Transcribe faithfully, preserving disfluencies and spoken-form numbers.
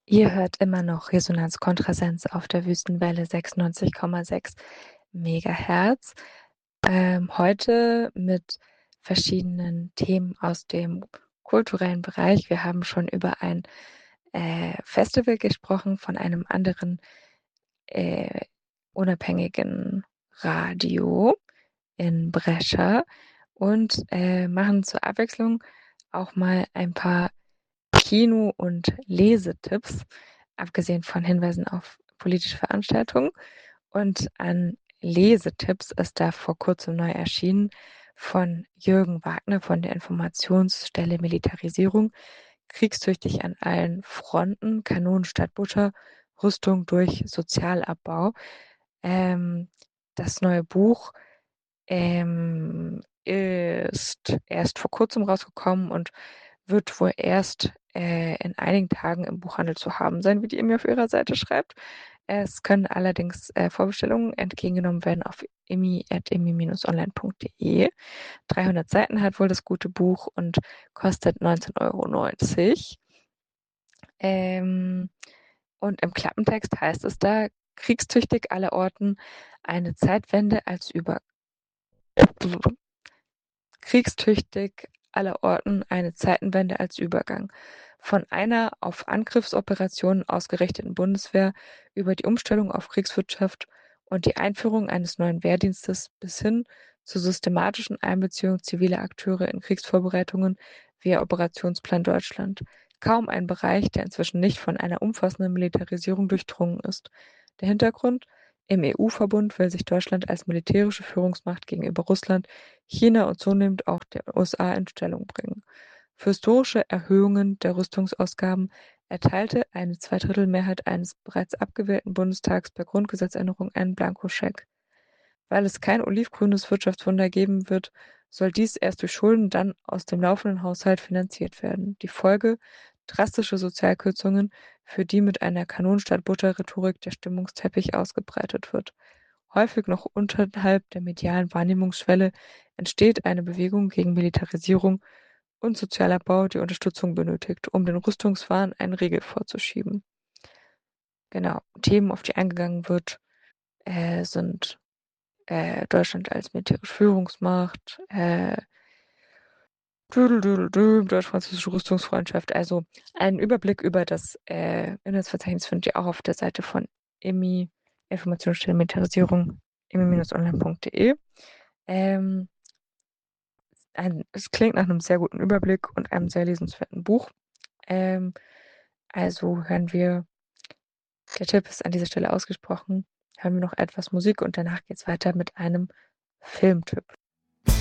Ihr hört immer noch Resonanz Kontrasense auf der Wüstenwelle sechsundneunzig Komma sechs Megahertz. Ähm, heute mit verschiedenen Themen aus dem kulturellen Bereich. Wir haben schon über ein äh, Festival gesprochen von einem anderen äh, unabhängigen Radio in Brescia und äh, machen zur Abwechslung auch mal ein paar Kino- und Lesetipps, abgesehen von Hinweisen auf politische Veranstaltungen. Und an Lesetipps ist da vor kurzem neu erschienen von Jürgen Wagner von der Informationsstelle Militarisierung. Kriegstüchtig an allen Fronten, Kanonen statt Butter, Rüstung durch Sozialabbau. Ähm, das neue Buch ähm, ist erst vor kurzem rausgekommen und wird wohl erst äh, in einigen Tagen im Buchhandel zu haben sein, wie die Emmy auf ihrer Seite schreibt. Es können allerdings äh, Vorbestellungen entgegengenommen werden auf emmy at emmy online punkt de. dreihundert Seiten hat wohl das gute Buch und kostet neunzehn Euro neunzig. Ähm, und im Klappentext heißt es da, kriegstüchtig aller Orten eine Zeitwende als über kriegstüchtig allerorten eine Zeitenwende als Übergang. Von einer auf Angriffsoperationen ausgerichteten Bundeswehr über die Umstellung auf Kriegswirtschaft und die Einführung eines neuen Wehrdienstes bis hin zur systematischen Einbeziehung ziviler Akteure in Kriegsvorbereitungen via Operationsplan Deutschland. Kaum ein Bereich, der inzwischen nicht von einer umfassenden Militarisierung durchdrungen ist. Der Hintergrund? Im E U-Verbund will sich Deutschland als militärische Führungsmacht gegenüber Russland, China und zunehmend auch den U S A in Stellung bringen. Für historische Erhöhungen der Rüstungsausgaben erteilte eine Zweidrittelmehrheit eines bereits abgewählten Bundestags per Grundgesetzänderung einen Blankoscheck. Weil es kein olivgrünes Wirtschaftswunder geben wird, soll dies erst durch Schulden, dann aus dem laufenden Haushalt finanziert werden. Die Folge? Drastische Sozialkürzungen, für die mit einer Kanon-statt-Butter-Rhetorik der Stimmungsteppich ausgebreitet wird. Häufig noch unterhalb der medialen Wahrnehmungsschwelle entsteht eine Bewegung gegen Militarisierung und Sozialabbau, die Unterstützung benötigt, um den Rüstungswahn einen Riegel vorzuschieben. Genau, Themen, auf die eingegangen wird, äh, sind äh, Deutschland als militärische Führungsmacht, äh, deutsch-französische Rüstungsfreundschaft. Also einen Überblick über das äh, Inhaltsverzeichnis findet ihr auch auf der Seite von Emmy, Informationsstelle Militarisierung, emmy online punkt de. Ähm, ein, es klingt nach einem sehr guten Überblick und einem sehr lesenswerten Buch. Ähm, also hören wir, der Tipp ist an dieser Stelle ausgesprochen, hören wir noch etwas Musik und danach geht es weiter mit einem Filmtipp.